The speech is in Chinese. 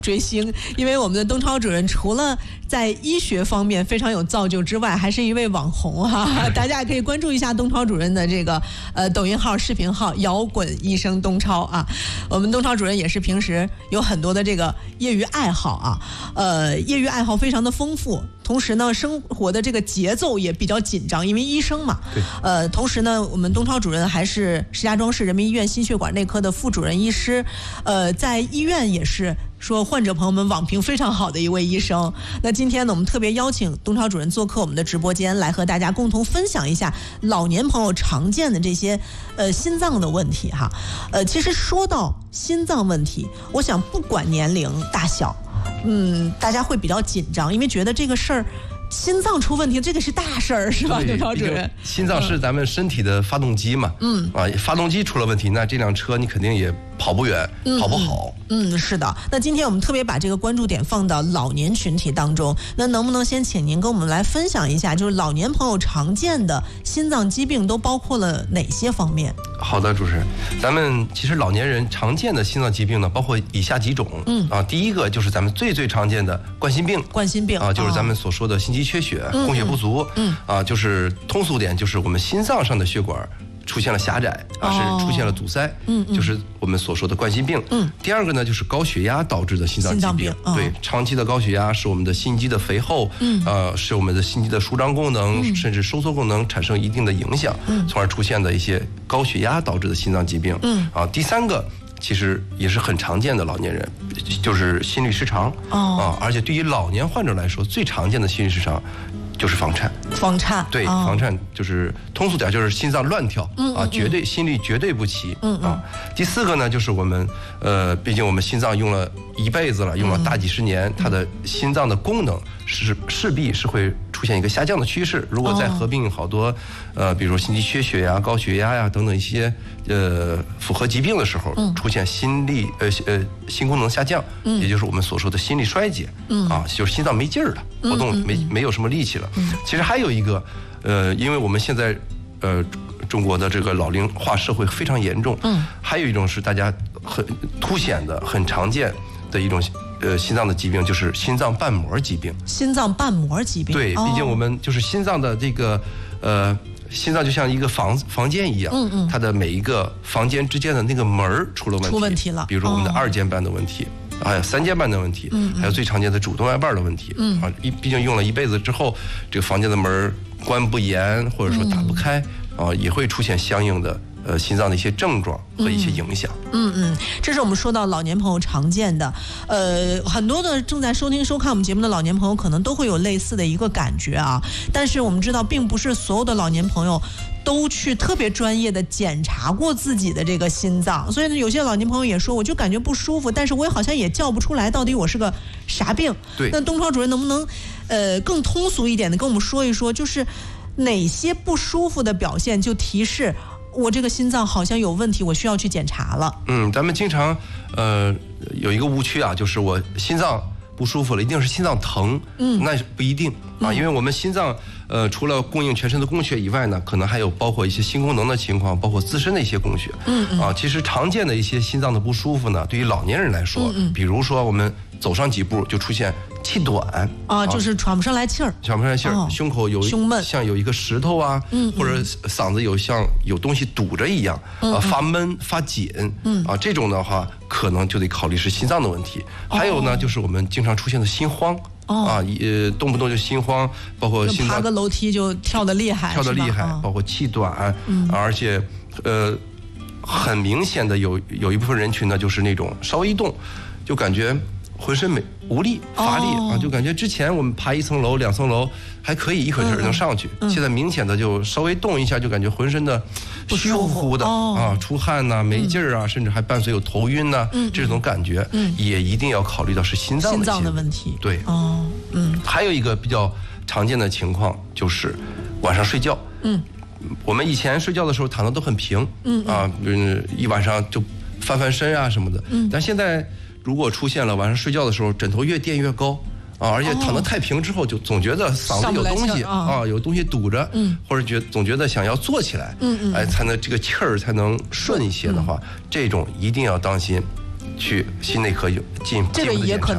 追星，因为我们的东超主任除了在医学方面非常有造就之外，还是一位网红哈。大家也可以关注一下东超主任的这个抖音号、视频号“摇滚医生东超”啊。我们东超主任也是平时有很多的这个业余爱好啊，业余爱好非常的丰富。同时呢，生活的这个节奏也比较紧张，因为医生嘛。 对。 同时呢，我们东超主任还是石家庄市人民医院心血管内科的副主任医师，在医院也是说患者朋友们网评非常好的一位医生。那今天呢，我们特别邀请东超主任做客我们的直播间，来和大家共同分享一下老年朋友常见的这些心脏的问题哈。其实说到心脏问题，我想不管年龄大小，大家会比较紧张，因为觉得这个事儿。心脏出问题，这个是大事儿，是吧，东超主任？ 心脏是咱们身体的发动机嘛，发动机出了问题，那这辆车你肯定也跑不远，跑不好。 是的。那今天我们特别把这个关注点放到老年群体当中，那能不能先请您跟我们来分享一下，就是老年朋友常见的心脏疾病都包括了哪些方面？ 好的，主持人，咱们其实老年人常见的心脏疾病呢，包括以下几种。第一个就是咱们最常见的冠心病。 冠心病就是咱们所说的心肌缺血、供血不足。就是通俗点，就是我们心脏上的血管出现了狭窄，是出现了堵塞，就是我们所说的冠心病。第二个呢，就是高血压导致的心脏疾病。对，长期的高血压使我们的心肌的肥厚，使我们的心肌的舒张功能，甚至收缩功能产生一定的影响，从而出现的一些高血压导致的心脏疾病。第三个其实也是很常见的老年人，就是心律失常。而且对于老年患者来说，最常见的心律失常就是房颤。对，房颤就是通俗点就是心脏乱跳心率绝对不齐。第四个呢，就是我们毕竟我们心脏用了一辈子了，用了大几十年，它的心脏的功能势必是会出现一个下降的趋势。如果再合并好多比如说心肌缺血呀、高血压呀等等一些复合疾病的时候，出现心功能下降，也就是我们所说的心力衰竭。就是心脏没劲儿了，活动没有什么力气了。其实还有一个因为我们现在中国的这个老龄化社会非常严重，还有一种是大家很凸显的、很常见的一种心脏的疾病，就是心脏瓣膜疾病。心脏瓣膜疾病。对，毕竟我们就是心脏的这个心脏就像一个房间一样，它的每一个房间之间的那个门出了问题了。比如说我们的2间瓣的问题，还有3间瓣的问题，还有最常见的主动脉瓣的问题。毕竟用了一辈子之后，这个房间的门关不严，或者说打不开，也会出现相应的心脏的一些症状和一些影响。这是我们说到老年朋友常见的，很多的正在收听收看我们节目的老年朋友可能都会有类似的一个感觉啊。但是我们知道，并不是所有的老年朋友都去特别专业的检查过自己的这个心脏，所以呢，有些老年朋友也说，我就感觉不舒服，但是我也好像也叫不出来到底我是个啥病。对，那东超主任能不能更通俗一点的跟我们说一说，就是哪些不舒服的表现就提示我这个心脏好像有问题，我需要去检查了。咱们经常有一个误区啊，就是我心脏不舒服了，一定是心脏疼。那不一定因为我们心脏除了供应全身的供血以外呢，可能还有包括一些心功能的情况，包括自身的一些供血。其实常见的一些心脏的不舒服呢，对于老年人来说，比如说我们走上几步就出现气短就是喘不上来气儿，胸口胸闷，像有一个石头啊，或者嗓子像有东西堵着一样，发闷发紧，这种的话可能就得考虑是心脏的问题。还有呢，就是我们经常出现的心慌。动不动就心慌，包括心脏爬个楼梯就跳得厉害，包括气短，而且很明显的有一部分人群呢，就是那种稍微一动就感觉浑身无力乏力就感觉之前我们爬1层楼2层楼还可以一会儿能上去，现在明显的就稍微动一下就感觉浑身的虚乎乎的出汗呐、没劲儿啊，甚至还伴随有头晕呐，这种感觉也一定要考虑到是心脏的问题。对，还有一个比较常见的情况就是晚上睡觉。我们以前睡觉的时候躺得都很平，一晚上就翻身啊什么的，但现在如果出现了晚上睡觉的时候枕头越垫越高而且躺得太平之后就总觉得嗓子有东西有东西堵着，或者总觉得想要坐起来，才能这个气儿才能顺一些的话，这种一定要当心，去心内科进一步的检查。这个也可能